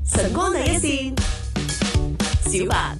晨光第一線，小白。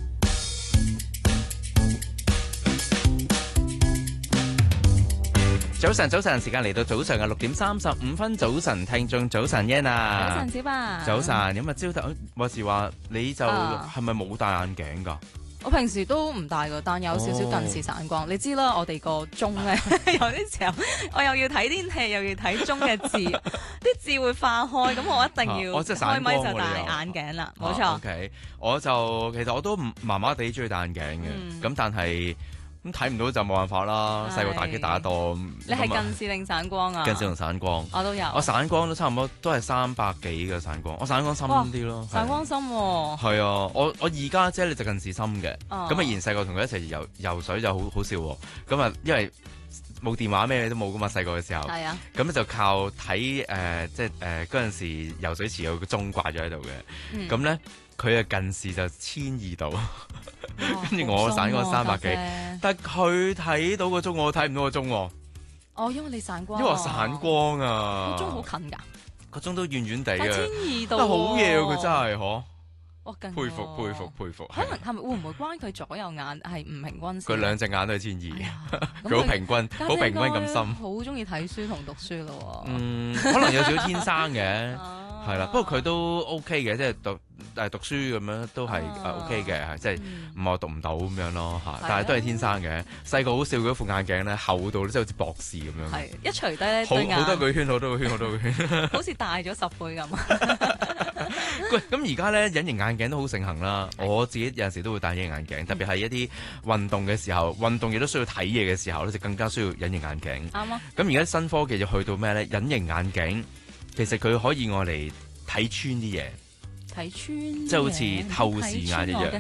早晨，時間嚟到早上嘅6:35，早晨，聽眾早晨 Yenna， 早晨小白， 早晨，咁啊朝頭話時話你就係咪冇戴眼鏡㗎？ 我平時都唔戴噶，但有少少近視散光。你知啦，我哋個鐘咧，有啲時候我又要睇天氣，又要睇鐘嘅字，啲字會化開，咁我一定要開咪就戴眼鏡啦，冇錯。 OK， 我就其實我都麻麻地中意戴眼鏡嘅，咁但係。咁睇唔到就冇辦法啦，細個打機打得多。 你係近視定散光啊？ 近視同散光， 我都有。 我散光都差唔多，都係300幾嘅散光。我散光深啲咯。 散光深喎。 係啊，我而家姐你就近視深嘅。咁啊，以前細個同佢一齊游水就好笑喎。咁啊，因為冇電話咩都冇噶嘛，細個嘅時候。係啊。咁就靠睇即係嗰陣時游水池有個鐘掛咗喺度嘅。咁咧佢嘅近視就1200度。跟住我散光300幾，但係佢睇到個鐘，我睇唔到個鐘喎。 哦，因為你散光。 因為我散光啊。 個鐘好近㗎。個鐘都遠遠地嘅。 1200度。 但係好嘢喎，佢真係嗬。佩服。 可能係咪會唔會關佢左右眼係唔平均？ 佢兩隻眼都係1200，佢好平均，好平均咁深。 好中意睇書同讀書咯。 可能有少少天生嘅，係啦。不過佢都 OK 嘅，即係讀書咁樣都係 OK 嘅，即係唔係話讀唔到咁樣咯嚇。但係都係天生嘅。細個好笑嗰副眼鏡咧，厚到即係好似博士咁樣。 係一除低咧， 好多個圈，好多個圈， 好似大咗10倍咁。 喂，咁而家咧隱形眼鏡都好盛行啦。我自己有陣時都會戴隱形眼鏡，特別係一啲運動嘅時候，運動亦都需要睇嘢嘅時候咧，就更加需要隱形眼鏡。 啱啊！ 咁而家新科技就去到咩咧？隱形眼鏡其實佢可以愛嚟睇穿啲嘢， 睇穿即係好似透視眼一樣。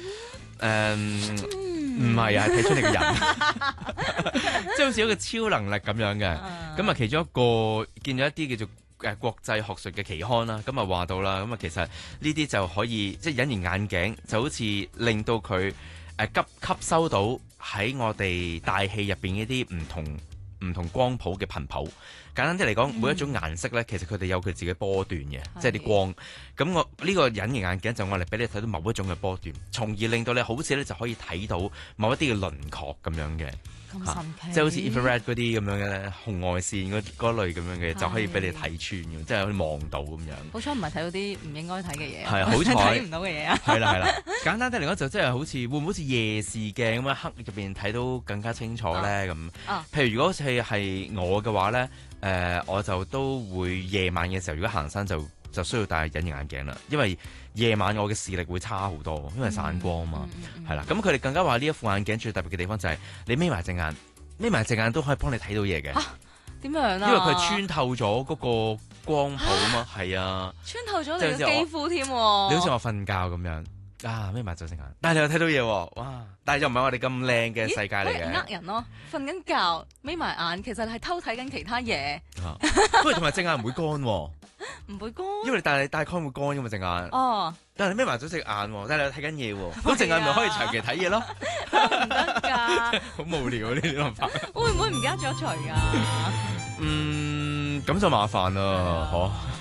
唔係啊，係睇穿你個人，即係好似一個超能力咁樣嘅。咁啊，其中一個見咗一啲叫做國際學術嘅期刊啦，咁啊話到啦，咁啊其實呢啲就可以即係隱形眼鏡就好似令到佢吸收到喺我哋大氣入邊一啲唔同光譜嘅頻譜。簡單啲嚟講，每一種顏色咧，其實佢哋有佢自己波段嘅，即係啲光。咁我呢個隱形眼鏡就我嚟俾你睇到某一種嘅波段，從而令到你好似咧就可以睇到某一啲嘅輪廓咁樣嘅。 咁神奇， 即係好似 infrared 嗰啲咁樣嘅咧，紅外線嗰類咁樣嘅，就可以俾你睇穿嘅，即係可以望到咁樣。 好彩唔係睇到啲唔應該睇嘅嘢， 係好彩睇唔到嘅嘢啊！ 係啦，簡單啲嚟講就即係好似會唔會好似夜視鏡咁樣黑入邊睇到更加清楚咧咁。譬如如果係我嘅話咧，我就都會夜晚嘅時候，如果行山就需要戴隱形眼鏡啦，因為夜晚我嘅視力會差好多，因為散光啊嘛，係啦。咁佢哋更加話呢一副眼鏡最特別嘅地方就係你眯埋隻眼都可以幫你睇到嘢嘅。 點樣啊？ 因為佢係穿透咗嗰個光譜啊嘛，係啊， 穿透咗你嘅肌膚添。你好似我瞓覺咁樣眯埋咗隻眼，但係你又睇到嘢喎，哇！但係又唔係我哋咁靚嘅世界嚟嘅。 呃人咯，瞓緊覺眯埋眼，其實你係偷睇緊其他嘢。 不過同埋隻眼唔會乾喎。 唔會乾， 因為你戴 con 會乾噶嘛隻眼。哦，但係你眯埋咗隻眼喎，但係你睇緊嘢喎，咁隻眼咪可以長期睇嘢咯。 唔得㗎， 好無聊呢啲諗法。 會唔會唔記得咗除㗎？ 咁就麻煩啦，嗬。